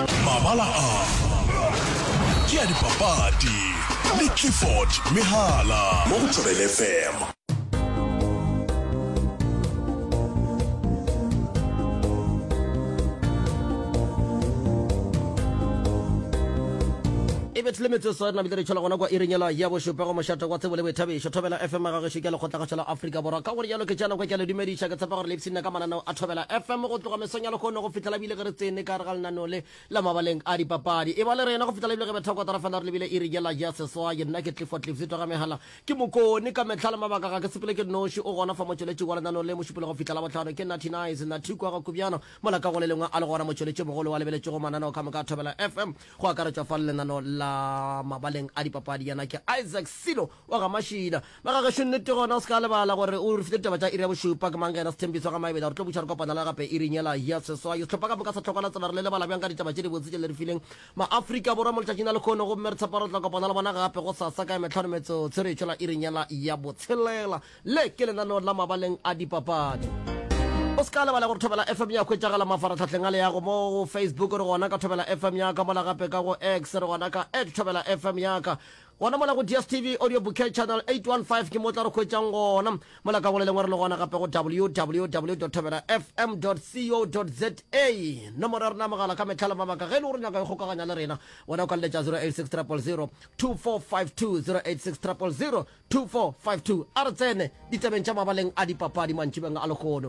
Mabala a ke a dipapadi le Clifford Mehala mo go Thobela FM. Tlemetso sa na bidire tshola gona kwa irenyela ya bo shopa go moshata kwa tsebole bethabisho Thobela FM ga ge shikela go tla ga Africa Borwa ka gore yalo ke tsana kwa ke le dumedisha ke tsapa gore le psina ka manana a Thobela FM go tloga mesonya le kgone go fitela bile gere tsene ka re galna no le la mabaleng a dipapadi e ba le rena go fitela bile ge betha kwa tara fana re lebile irenyela ya seswa ye nna ke Clifford Lefsito ga Mehala ke mokone ka metlhala mabaka ga ke sepele ke noshi o gona fa motsheletse go lana no le moshupelo go fitela botlhano ke Nathi Nice na thikwa ga kubiana mola ka go le lengwa a le gona motsheletse mogolo wa lebeletse go manana o ka moka Thobela FM go akaretsa fa le nano la mabaleng a dipapadi yana ke Isaac Silo wa ga Mashida ba ga shonnete gona o ska le bala gore o fitete taba tsa ire bo shupa ka mangena sthembiso ga maibeda re tlo butshara kopana la gape irenyela ya seswa yo tlhopa ka boka sa tlhokana tsana re le bala bjang ka ditaba tse di botse le re fileng ma Africa Borwa mo letsatsi na le khone go mmertsa para tla kopana le bona gape go sa ka metlhometso tsere tsela irenyela ya botshelela le ke lenano la mabaleng a dipapadi Oskala bala go Thobela FM ya kwetsa gala mafaratlhatlheng a le ya go mo Facebook re gona ka Thobela FM ya ka mola gape ka go X re gona ka @Thobela FM ya ka gona mola go DSTV audio bouquet channel 815 ke motla re kwetsang gona mola ka go le lengwe re le gona gape go www.thobelafm.co.za nomoro rena mogala ka metlhala mabaka ge le gore nyaka go gokaganya le rena wona o ka letša 086 2452 086 2452 a re tsene ditabeng tša mabaleng a dipapadi mantšhibeng a lekgono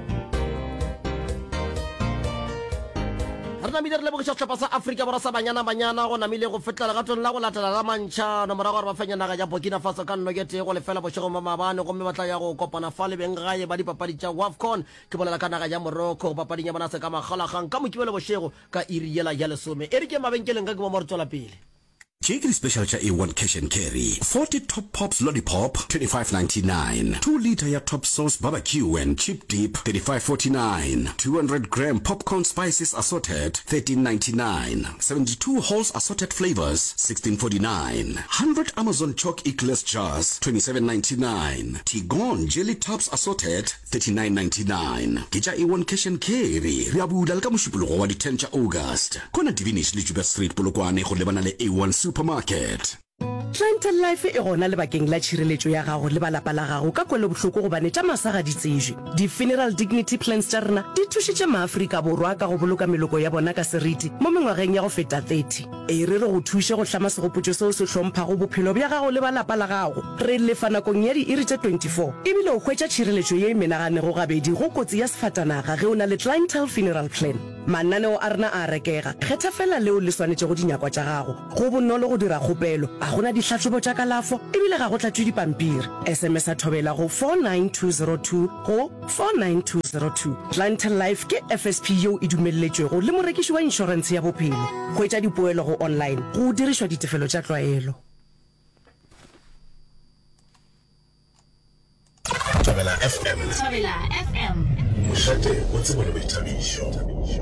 re namile re lebogiša setlhopha sa Africa Borwa sa banyana go namile go fetlela ga tone la go latela la mantšha nomora gore ba fenya naga ya Burkina Faso ka nnokete go lefela bošego ma mabane gomme batla ya go kopana fa lebeng gae ba dipapadi tša WAFCON ke bolela ka naga ya Morocco papading ya bona se ka magalagang ka mokibelo bošego ka iriela ya lesome e re ke mabenkeleng ka ke mo re tswela pele Chicken Special cha A1 Cash and Carry 40 Top Pops Lollipop 25.99 2 liter ya Top Sauce Barbecue and Chip Dip 35.49 200 gram Popcorn Spices Assorted 13.99 72 Halls Assorted Flavors 16.49 100 Amazon Chalk Eclairs Jars 27.99 Tigon Jelly Tops Assorted 39.99 Kicha A1 Cash and Carry riabula le ka moshupologo wa di 10 cha August kona Divinish le Juba Street Polokwane go lebana le A1 Supermarket. Clientele Life e gona le bakeng la tshireletso ya gago le balapa la gago ka kwele bohloko go bane tša masaga di tsejwe di funeral dignity plans tša rena di thušitše maAfrika Borwa ka go boloka meloko ya bona ka seriti mo mengwageng ya go feta 30 e re go thuše go hlama segopotšo seo se hlomphago bophelo bja gago le balapa la gago re lefa nakong ya diiri tše 24 ebile o hwetša tshireletso ye e menaganego gabedi go kotsi ya sefatanaga ge o na le clientele funeral plan mananeo a rena a rekega kgetha fela leo le swanetše go dinyakwa tša gago go bonolo go dira kgopelo a gona ditlhatlhobo tša kalafo ebile ga go tlatšwe dipampiri SMS a Thobela go 49202 go 49202 Clientele Life ke FSP yo e dumelletšwego le morekiši wa insurance ya bophelo go etša dipoelo go online go dirišwa ditefelo tša tlwaelo Thobela FM mošate o tsebole boithabišo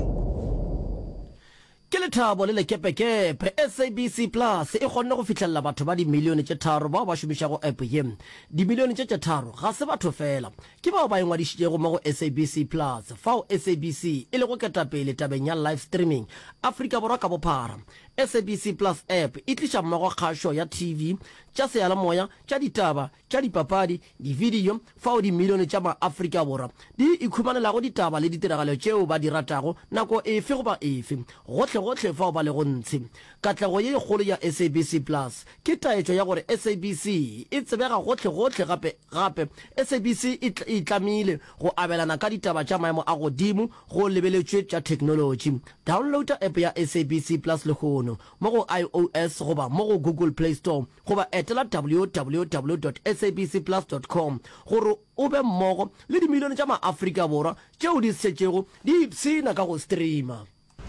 ke lethabo le lekepekepe SABC Plus e kgonne go fitlhella batho ba di milione tše tharo bao ba šomišago app ye di milione tše tharo ga se batho fela ke bao ba engwadišitšego mo go SABC Plus fao SABC e le go ketapele tabeng ya live streaming Afrika Borwa ka bophara SABC Plus app e tliša mmogo kgašo ya TV tša seyalemoya tša ditaba tša dipapadi di-video fao di milione tša maAfrika Borwa di ikhumanelago ditaba le ditiragalo tšeo ba di ratago nako efe goba efe gohle fao ba le go ntshe katlego ye kgolo ya SABC Plus ke taetšo ya gore SABC e tsebega gohle gape SABC e tlamile go abelana ka ditaba tša maemo a godimo go lebeletšwe tša technology downloada app ya SABC Plus le kgono mo go iOS goba mo go Google Play Store goba etela www.sabcplus.com gore o be mmogo le dimilione tša maAfrika Borwa tšeo di setšego di ipshina ka go streama